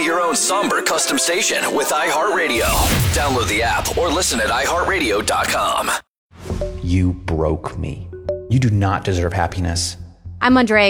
Create your own somber custom station with iHeartRadio. Download the app or listen at iHeartRadio.com. You broke me. You do not deserve happiness. I'm Andrea